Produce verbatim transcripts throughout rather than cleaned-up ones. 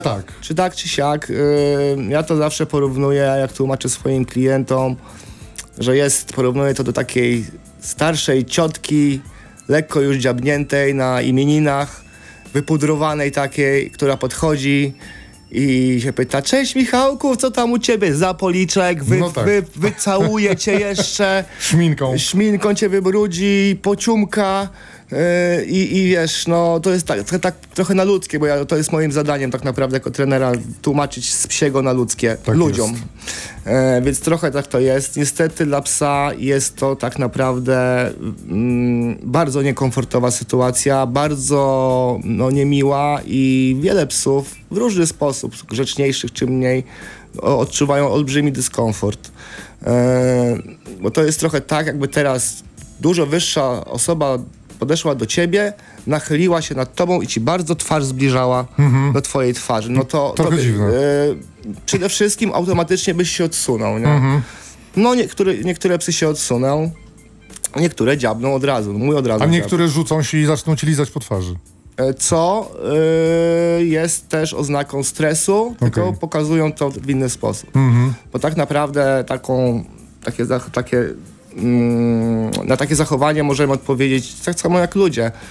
Tak. Czy tak, czy siak. Yy, ja to zawsze porównuję, jak tłumaczę swoim klientom, że jest, porównuję to do takiej starszej ciotki, lekko już dziabniętej na imieninach, wypudrowanej takiej, która podchodzi i się pyta: cześć Michałku, co tam u ciebie? Za policzek, wy, No tak. wy, wycałuje cię jeszcze, Szminką. szminką cię wybrudzi, pociumka. Yy, I, I wiesz, no to jest tak, tak trochę na ludzkie, bo ja, to jest moim zadaniem tak naprawdę jako trenera tłumaczyć z psiego na ludzkie Tak ludziom. jest. E, więc trochę tak to jest. Niestety dla psa jest to tak naprawdę mm, bardzo niekomfortowa sytuacja, bardzo no, niemiła i wiele psów w różny sposób, grzeczniejszych czy mniej, o, odczuwają olbrzymi dyskomfort. E, bo to jest trochę tak, jakby teraz dużo wyższa osoba podeszła do ciebie, nachyliła się nad tobą i ci bardzo twarz zbliżała mm-hmm. do twojej twarzy. No to, to Trochę by, dziwne. e, przede wszystkim automatycznie byś się odsunął, nie? Mm-hmm. No niektóre, niektóre psy się odsuną, niektóre dziabną od razu. Mój od razu A dziab. niektóre rzucą się i zaczną ci lizać po twarzy. E, Co e, jest też oznaką stresu, tylko Okej. pokazują to w inny sposób. Mhm. Bo tak naprawdę taką, takie, zach- takie, mm, na takie zachowanie możemy odpowiedzieć tak samo jak ludzie. E,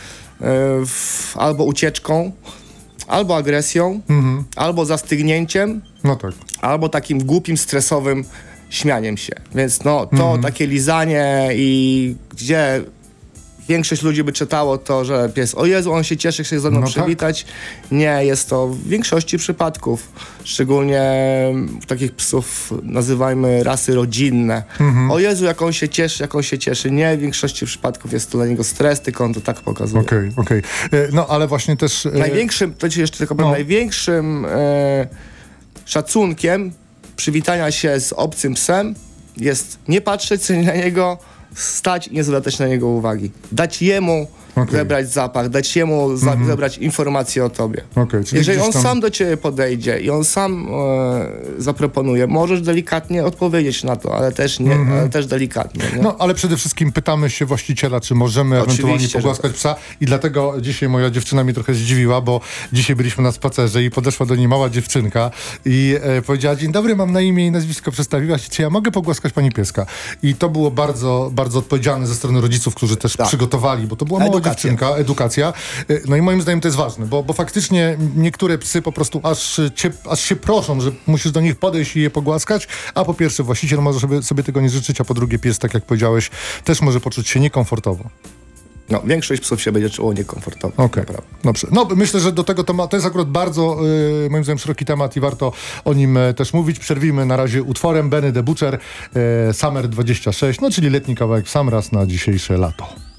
w, albo ucieczką, albo agresją, Mhm. albo zastygnięciem, No tak. albo takim głupim, stresowym śmianiem się. Więc no to Mhm. takie lizanie i gdzie większość ludzi by czytało to, że pies, o Jezu, on się cieszy, chce się ze mną No przywitać. Nie, jest to w większości przypadków, szczególnie w takich psów nazywajmy rasy rodzinne. Mhm. O Jezu, jak on się cieszy, jak on się cieszy. Nie, w większości przypadków jest to dla niego stres, tylko on to tak pokazuje. Okej, okej. E, No ale właśnie też... e, Największym, to ci jeszcze tylko powiem, No. największym e, szacunkiem przywitania się z obcym psem jest nie patrzeć sobie na niego, stać i nie zwracać na niego uwagi. Dać jemu Okej. zebrać zapach, dać jemu za, Mhm. zebrać informacje o tobie. Okej, czyli Jeżeli gdzieś on tam- sam do ciebie podejdzie i on sam e, zaproponuje, możesz delikatnie odpowiedzieć na to, ale też nie, ale też delikatnie. Nie? No, ale przede wszystkim pytamy się właściciela, czy możemy ewentualnie Oczywiście, że pogłaskać psa i dlatego dzisiaj moja dziewczyna mnie trochę zdziwiła, bo dzisiaj byliśmy na spacerze i podeszła do niej mała dziewczynka i e, powiedziała: dzień dobry, mam na imię i nazwisko, przedstawiła się, czy ja mogę pogłaskać pani pieska? I to było bardzo, bardzo odpowiedzialne ze strony rodziców, którzy też Tak. przygotowali, bo to była mała Edukacja. dziewczynka, edukacja. E, No i moim zdaniem to jest ważne, bo, bo faktycznie niektóre psy po prostu aż, cię, aż się proszą, że musisz do nich podejść i je pogłaskać, a po pierwsze właściciel może sobie, sobie tego nie życzyć, a po drugie pies, tak jak powiedziałeś, też może poczuć się niekomfortowo. No, większość psów się będzie czuło niekomfortowo. Okej, naprawdę. dobrze. No myślę, że do tego to, ma, to jest akurat bardzo, yy, moim zdaniem, szeroki temat i warto o nim e, też mówić. Przerwijmy na razie utworem Benny the Butcher, e, Summer dwadzieścia sześć, no czyli letni kawałek w sam raz na dzisiejsze lato.